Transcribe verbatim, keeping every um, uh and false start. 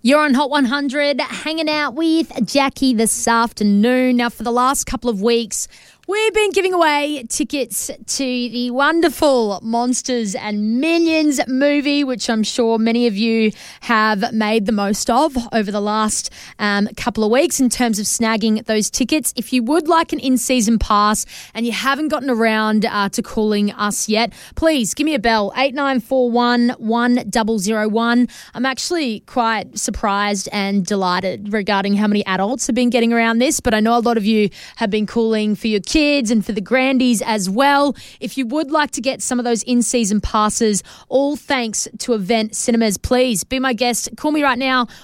You're on Hot one hundred, hanging out with Jackie this afternoon. Now, for the last couple of weeks, we've been giving away tickets to the wonderful Monsters and Minions movie, which I'm sure many of you have made the most of over the last um, couple of weeks in terms of snagging those tickets. If you would like an in-season pass and you haven't gotten around uh, to calling us yet, please give me a bell, eight nine four one, one zero zero one. I'm actually quite surprised and delighted regarding how many adults have been getting around this, but I know a lot of you have been calling for your kids kids and for the grandies as well. If you would like to get some of those in-season passes, all thanks to Event Cinemas, please be my guest. Call me right now